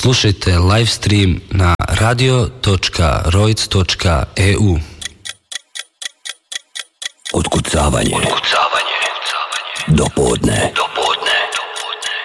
Slušajte live stream na radio.roic.eu. Otkucavanje. Do podne.